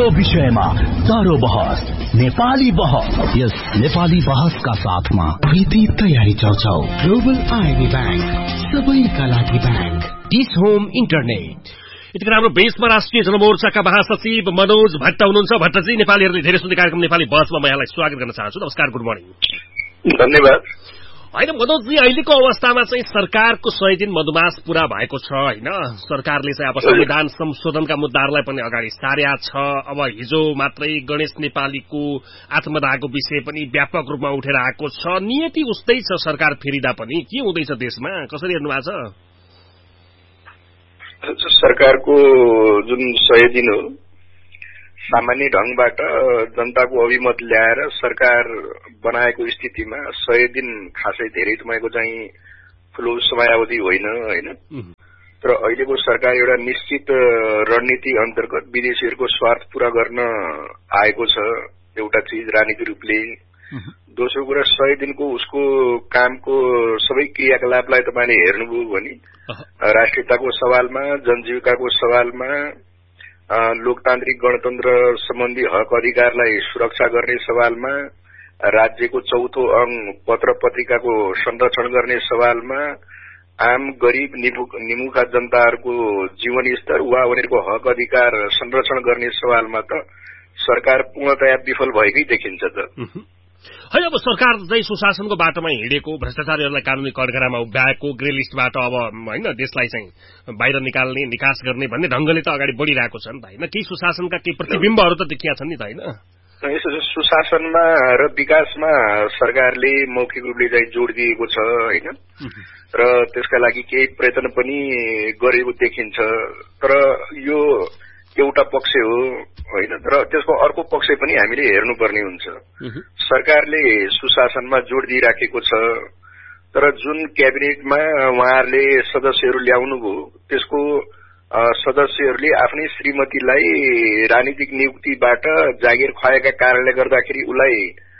विषयमा तारो बहस, नेपाली बहस। यस नेपाली बहसका साथमा प्रीति तयारी चौचौ, ग्लोबल आईबी बैंक, सबैका लागि बैंक, डिस होम इन्टरनेट। यतिखेर हाम्रो बेसमा राष्ट्रिय जनमोर्चाका महासचिव मनोज भट्ट हुनुहुन्छ। भट्टजी, नेपालीहरूले धेरै सुन्ने कार्यक्रम नेपाली बहसमा म यहाँलाई स्वागत गर्न चाहन्छु। नमस्कार, गुड मर्निङ। धन्यवाद। होइन मनोजजी, अहिलेको अवस्थामा चाहिँ सरकारको 100 दिन मधुमास पूरा भएको छ होइन। सरकारले चाहिँ अब संविधान संशोधनका मुद्दाहरूलाई पनि अगाडि सारेका छ। अब हिजो मात्रै गणेश नेपालीको आत्मदाहको विषय पनि व्यापक रूपमा उठेर आएको छ। नियति उस्तै छ सरकार फेरिदा पनि। के हुँदैछ देशमा, कसरी हेर्नु भएको छ? सरकारको जुन 100 दिन हो, सामान्य ढंगबाट जनताको अभिमत ल्याएर सरकार बनाएको स्थितिमा 100 दिन खासै धेरै तपाईँको चाहिँ ठूलो समयावधि होइन होइन। तर अहिलेको सरकार एउटा निश्चित रणनीति अन्तर्गत विदेशीहरूको स्वार्थ पूरा गर्न आएको छ। एउटा चीज राजनीतिक रूपले। दोस्रो कुरा 100 दिनको उसको कामको सबै क्रियाकलापलाई तपाईँले हेर्नुभयो भने राष्ट्रियताको सवालमा, जनजीविकाको सवालमा, लोकतान्त्रिक गणतन्त्र सम्बन्धी हक अधिकारलाई सुरक्षा गर्ने सवालमा, राज्यको चौथो अंग पत्र पत्रिकाको संरक्षण गर्ने सवालमा, आम गरीब निमुखा जनताहरूको जीवन स्तर वा उनीहरूको हक अधिकार संरक्षण गर्ने सवालमा त सरकार पूर्णतया विफल भएकै देखिन्छ त। है, अब सरकार चाहिँ सुशासनको बाटोमा हिँडेको, भ्रष्टाचारीहरूलाई कानूनी कठघरामा उभ्याएको, ग्रे लिस्टबाट अब होइन देशलाई चाहिँ बाहिर निकाल्ने, निकास गर्ने भन्ने ढंगले त अगाडि बढ़िरहेको छ नि त होइन। केही सुशासनका केही प्रतिबिम्बहरू त देखिया छन् नि त होइन। यसो सुशासनमा र विकासमा सरकारले मौखिक रूपले चाहिँ जोड़ दिएको छ होइन, र त्यसका लागि केही प्रयत्न पनि गरेको देखिन्छ। तर यो एउटा पक्ष हो होइन, तर त्यसको अर्को पक्ष पनि हामीले हेर्नुपर्ने हुन्छ। सरकारले सुशासनमा जोड़ दिइराखेको छ, तर जुन क्याबिनेटमा उहाँहरूले सदस्यहरू ल्याउनुभयो त्यसको सदस्यहरूले आफ्नै श्रीमतीलाई राजनीतिक नियुक्तिबाट जागिर खुवाएका कारणले गर्दाखेरि उसलाई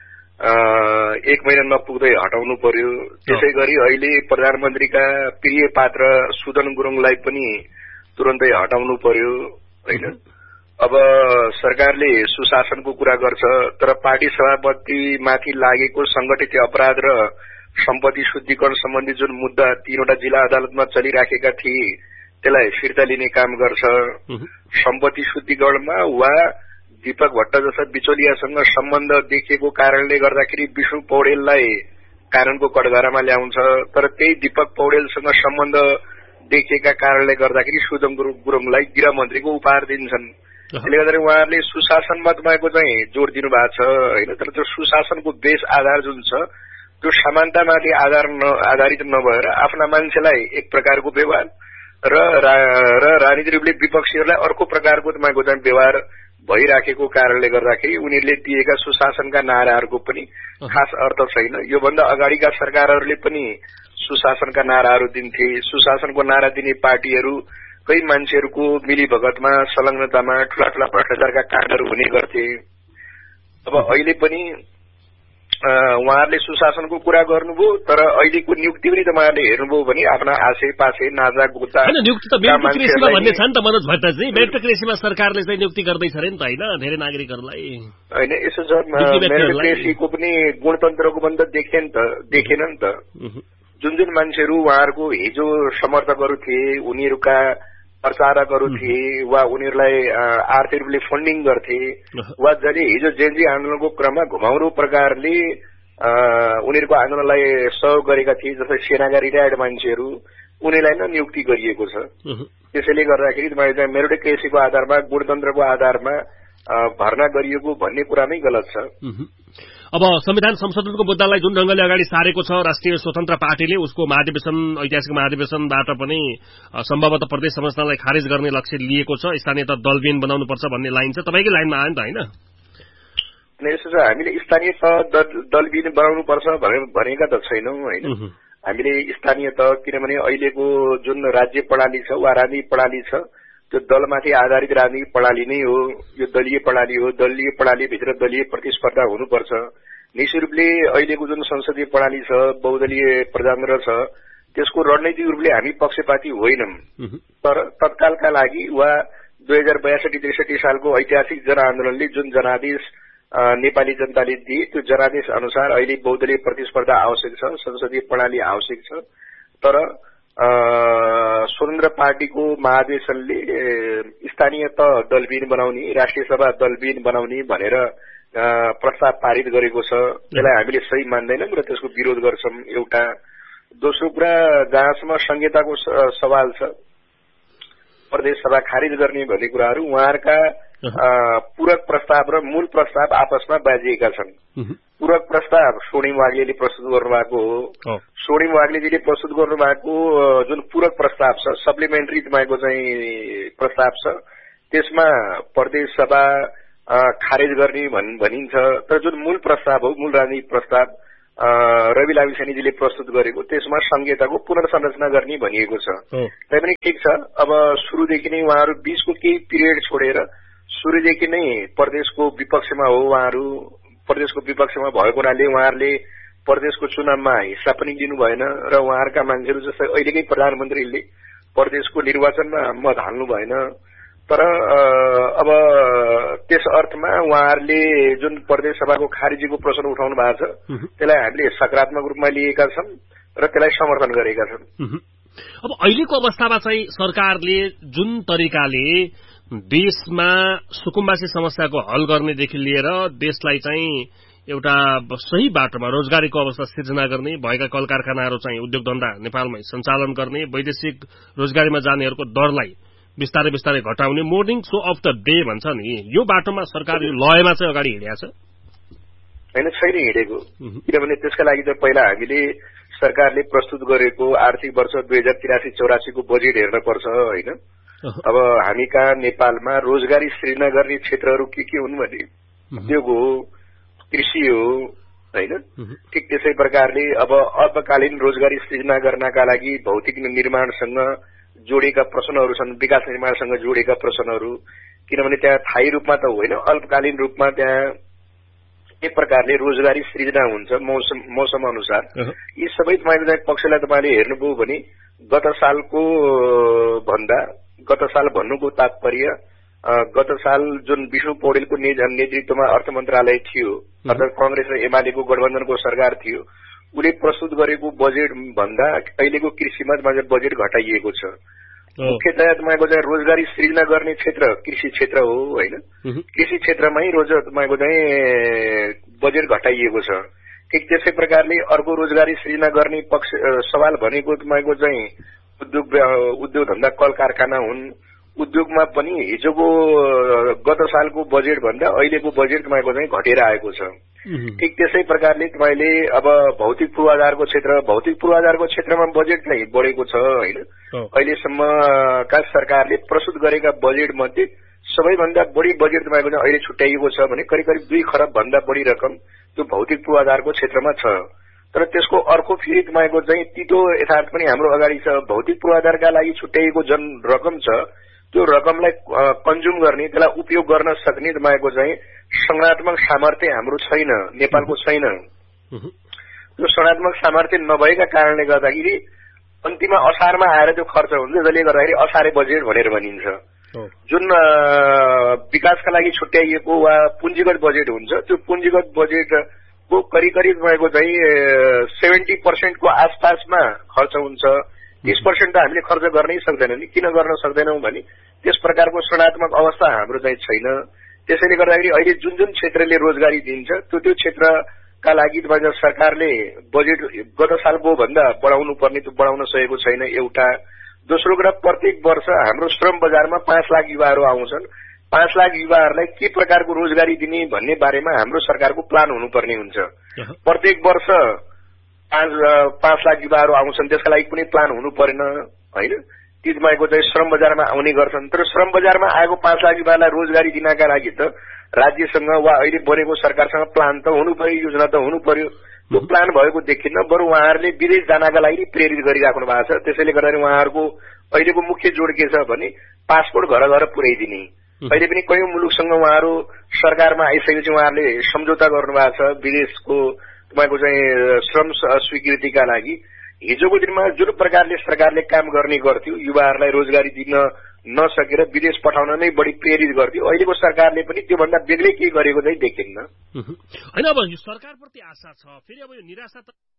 1 महिना नपुग्दै हटाउनु पर्यो। त्यसै गरी अहिले प्रधानमन्त्रीका प्रिय पात्र सुदन गुरुङलाई पनि तुरन्तै हटाउनु पर्यो होइन। अब सरकारले सुशासनको कुरा गर्छ, तर पार्टी सभापतिमाथि लागेको संगठित अपराध र सम्पत्ति शुद्धिकरण सम्बन्धी जुन मुद्दा 3वटा जिल्ला अदालतमा चलिराखेका थिए त्यसलाई फिर्ता लिने काम गर्छ। सम्पत्ति शुद्धिकरणमा वा दीपक भट्ट जस्ता बिचौलियासँग सम्बन्ध देखिएको कारणले गर्दाखेरि विष्णु पौडेललाई कानूनको कठघरामा ल्याउँछ, तर त्यही दीपक पौडेलसँग सम्बन्ध देखिएका कारणले गर्दाखेरि सुदन गुरुङलाई गृहमन्त्रीको उपहार दिन्छन्। त्यसले गर्दाखेरि उहाँहरूले सुशासनमा तपाईँको चाहिँ जोड़ दिनु भएको छ होइन। तर त्यो सुशासनको बेस आधार जुन छ त्यो समानतामाथि आधारित नभएर आफ्ना मान्छेलाई एक प्रकारको व्यवहार र राजनीतिक रूपले विपक्षीहरूलाई अर्को प्रकारको तपाईँको चाहिँ व्यवहार भइराखेको कारणले गर्दाखेरि उनीहरूले दिएका सुशासनका नाराहरूको पनि खास अर्थ छैन। योभन्दा अगाडिका सरकारहरूले पनि सुशासनका नाराहरू दिन्थे। सुशासनको नारा दिने पार्टीहरूकै मान्छेहरूको मिलीभगतमा, संलग्नतामा ठूला ठूला भ्रष्टाचारका काण्डहरू हुने गर्थे। अब अहिले पनि उहाँहरूले सुशासनको कुरा गर्नुभयो, तर अहिलेको नियुक्ति पनि तपाईँहरूले हेर्नुभयो भने आफ्ना आसे पासे नाजा गोता नियुक्ति त मेरिटोक्रेसीमा भन्ने छ नि त मनोज भट्टजी। मेरिटोक्रेसीमा सरकारले चाहिँ नियुक्ति गर्दैछ अरे नि त होइन धेरै नागरिकहरूलाई होइन। यसो छ मेरिटोक्रेसीको पनि गुणतन्त्रको पनि त देखेन नि त। जुन जुन मान्छेहरू उहाँहरूको हिजो समर्थकहरू थिए, उनीहरूका प्रचारकहरू थिए वा उनीहरूलाई आर्थिक रूपले फन्डिङ गर्थे वा जसले हिजो जेएनजी आन्दोलनको क्रममा घुमाउरो प्रकारले उनीहरूको आन्दोलनलाई सहयोग गरेका थिए, जस्तै सेनाका रिटायर्ड मान्छेहरू, उनीहरूलाई नै नियुक्ति गरिएको छ। त्यसैले गर्दाखेरि तपाईँ मेरिटोक्रेसीको आधारमा, गुणतन्त्रको आधारमा भर्ना गरिएको भन्ने कुरामै गलत छ। अब संविधान संशोधनको मुद्दालाई जुन ढंगले अगाडि सारेको छ राष्ट्रिय स्वतन्त्र पार्टीले, उसको महाधिवेशन, ऐतिहासिक महाधिवेशनबाट पनि सम्भवतः प्रदेश संरचनालाई खारेज गर्ने लक्ष्य लिएको छ। स्थानीय त दलविहीन बनाउनुपर्छ भन्ने लाइन छ, तपाईँकै लाइनमा आयो नि त होइन। यसो छ, हामीले स्थानीय त दलविहीन बनाउनुपर्छ भनेका त छैनौं होइन। हामीले स्थानीय त, किनभने अहिलेको जुन राज्य प्रणाली छ वा राजनीतिक प्रणाली छ त्यो दलमाथि आधारित राजनीतिक प्रणाली नै हो। यो दलीय प्रणाली हो। दलीय प्रणालीभित्र दलीय प्रतिस्पर्धा हुनुपर्छ। निश्चित रूपले अहिलेको जुन संसदीय प्रणाली छ, बहुदलीय प्रजातन्त्र छ, त्यसको रणनीतिक रूपले हामी पक्षपाती होइनौं। तर तत्कालका लागि वा 2062-63 सालको ऐतिहासिक जनआन्दोलनले जुन जनादेश नेपाली जनताले दिए त्यो जनादेश अनुसार अहिले बहुदलीय प्रतिस्पर्धा आवश्यक छ, संसदीय प्रणाली आवश्यक छ। तर स्वतन्त्र पार्टीको महाधिवेशनले स्थानीय तह दलविहीन बनाउने, राष्ट्रिय सभा दलविहीन बनाउने भनेर प्रस्ताव पारित गरेको छ। त्यसलाई हामीले सही मान्दैनौँ र त्यसको विरोध गर्छौं। एउटा दोस्रो कुरा, जहाँसम्म संहिताको सवाल छ, प्रदेश सभा खारिज गर्ने भन्ने कुराहरू उहाँहरूका पूरक प्रस्ताव र मूल प्रस्ताव आपसमा बाजिएका छन्। पूरक प्रस्ताव स्वर्णिम वाग्लेले प्रस्तुत गर्नुभएको हो। स्वर्णिम वाग्लेजीले प्रस्तुत गर्नुभएको जुन पूरक प्रस्ताव छ, सप्लिमेन्ट्री तपाईँको चाहिँ प्रस्ताव छ, त्यसमा प्रदेश सभा खारेज गर्ने भनिन्छ। तर जुन मूल प्रस्ताव हो, मूल राजनीतिक प्रस्ताव रवि लामिछानेजीले प्रस्तुत गरेको, त्यसमा संहिताको पुनर्संरचना गर्ने भनिएको छ। तैपनि ठिक छ, अब सुरुदेखि नै उहाँहरू बीचको केही पिरियड छोडेर सुरुदेखि नै प्रदेशको विपक्षमा हो। उहाँहरू प्रदेशको विपक्षमा भएको हुनाले उहाँहरूले प्रदेशको चुनावमा हिस्सा पनि लिनु भएन र उहाँहरूका मान्छेहरू जस्तै अहिलेकै प्रधानमन्त्रीले प्रदेशको निर्वाचनमा मत हाल्नु भएन। तर अब त्यस अर्थमा उहाँहरूले जुन प्रदेश सभाको खारिजीको प्रश्न उठाउनु भएको छ, त्यसलाई हामीले सकारात्मक रूपमा लिएका छौं र त्यसलाई समर्थन गरेका छौं। अब अहिलेको अवस्थामा चाहिँ सरकारले जुन तरिकाले देशमा सुकुम्बासी समस्याको हल गर्नेदेखि लिएर देशलाई चाहिँ एउटा सही बाटोमा रोजगारीको अवस्था सिर्जना गर्ने, भएका कल कारखानाहरू चाहिँ उद्योग धन्दा नेपालमै सञ्चालन गर्ने, वैदेशिक रोजगारीमा जानेहरूको दरलाई बिस्तारै बिस्तारै घटाउने, morning so of the day भन्छ नि, यो बाटोमा सरकार यो लयमा चाहिँ अगाडि हिँडेको छ हैन? छैन हिँडेको। किनभने त्यसका लागि त पहिला हामीले सरकारले प्रस्तुत गरेको आर्थिक वर्ष 2083-84 को बजेट हेर्न पर्छ हैन? अब हामी कहाँ नेपालमा रोजगारी सृजना गर्ने क्षेत्रहरू के हुन् भने उद्योग हो, कृषि हो हैन? ठिक त्यसै प्रकारले अब अल्पकालीन रोजगारी सृजना गर्नका लागि भौतिक निर्माणसँग जोडिएका प्रश्नहरू छन्, विकास निर्माणसँग जोडिएका प्रश्नहरू। किनभने त्यहाँ स्थायी रूपमा त होइन, अल्पकालीन रूपमा त्यहाँ एक प्रकारले रोजगारी सृजना हुन्छ मौसम अनुसार। यी सबै तपाईँको पक्षलाई तपाईँले हेर्नुभयो भने गत साल भन्नुको तात्पर्य गत साल जुन विष्णु पौडेलको नेतृत्वमा अर्थ मन्त्रालय थियो, अर्थात कांग्रेस र एमालेको गठबन्धनको सरकार थियो, उसले प्रस्तुत गरेको बजेट भन्दा अहिलेको कृषिमा तपाईँको बजेट घटाइएको छ। मुख्यतया तपाईँको चाहिँ रोजगारी सृजना गर्ने क्षेत्र कृषि क्षेत्र हो होइन? कृषि क्षेत्रमै तपाईँको चाहिँ बजेट घटाइएको छ। ठिक त्यसै प्रकारले अर्को रोजगारी सृजना गर्ने सवाल भनेको तपाईँको चाहिँ उद्योग धन्दा कल कारखाना हुन्। उद्योगमा पनि हिजोको गत सालको बजेट भन्दा अहिलेको बजेट तपाईँको चाहिँ घटेर आएको छ। ठिक त्यसै प्रकारले तपाईँले अब भौतिक पूर्वाधारको क्षेत्रमा बजेट चाहिँ बढेको छ होइन? अहिलेसम्मका सरकारले प्रस्तुत गरेका बजेट मध्ये सबैभन्दा बढी बजेट तपाईँको चाहिँ अहिले छुट्याइएको छ भने करिब 2 खरब भन्दा बढी रकम त्यो भौतिक पूर्वाधारको क्षेत्रमा छ। तर त्यसको अर्को फेरि तपाईँको चाहिँ तितो यथार्थ पनि हाम्रो अगाडि छ। भौतिक पूर्वाधारका लागि छुट्याइएको जुन रकम छ त्यो रकमलाई कन्ज्युम गर्ने, त्यसलाई उपयोग गर्न सक्ने तपाईँको चाहिँ संरचनात्मक सामर्थ्य हाम्रो छैन, नेपालको छैन। त्यो संरचनात्मक सामर्थ्य नभएका कारणले गर्दाखेरि अन्तिममा असारमा आएर त्यो खर्च हुन्छ, जसले गर्दाखेरि असारे बजेट भनेर भनिन्छ। जुन विकासका लागि छुट्याइएको वा पुँजीगत बजेट हुन्छ, त्यो पुँजीगत बजेटको करिब तपाईँको चाहिँ 70% को आसपासमा खर्च हुन्छ। 30% त हामीले खर्च गर्नै सक्दैनौँ नि। किन गर्न सक्दैनौँ भने त्यस प्रकारको संरचनात्मक अवस्था हाम्रो चाहिँ छैन। त्यसैले गर्दाखेरि अहिले जुन क्षेत्रले रोजगारी दिन्छ त्यो क्षेत्रका लागि तपाईँको सरकारले बजेट गत सालको भन्दा बढाउनु पर्ने त्यो बढाउन सकेको छैन एउटा। दोस्रो कुरा, प्रत्येक वर्ष हाम्रो श्रम बजारमा 5 लाख युवाहरू आउँछन्। 5 लाख युवाहरूलाई के प्रकारको रोजगारी दिने भन्ने बारेमा हाम्रो सरकारको प्लान हुनुपर्ने हुन्छ। प्रत्येक वर्ष 5 लाख युवाहरू आउँछन्, त्यसका लागि कुनै प्लान हुनु परेन होइन? ती तपाईँको चाहिँ श्रम बजारमा आउने गर्छन्। तर श्रम बजारमा आएको 5 लाख युवालाई रोजगारी दिनका लागि त राज्यसँग वा अहिले बनेको सरकारसँग प्लान त हुनु पर्यो, योजना त हुनु पर्यो। त्यो प्लान भएको देखिन्न, बरु उहाँहरूले विदेश जानका लागि प्रेरित गरिराख्नु भएको छ। त्यसैले गर्दाखेरि उहाँहरूको अहिलेको मुख्य जोड के छ भने पासपोर्ट घर घर पुर्याइदिने। अहिले पनि कयौं मुलुकसँग उहाँहरू सरकारमा आइसकेपछि उहाँहरूले सम्झौता गर्नुभएको छ विदेशको तपाईँको चाहिँ श्रम स्वीकृतिका लागि। हिजोको दिनमा जुन प्रकारले सरकारले काम गर्ने गर्थ्यो, युवाहरूलाई रोजगारी दिन नसकेर विदेश पठाउन नै बढी प्रेरित गर्थ्यो, अहिलेको सरकारले पनि त्योभन्दा बेग्लै केही गरेको चाहिँ देखिन्न। होइन, अब यो सरकारप्रति आशा छ, फेरि अब यो निराशा त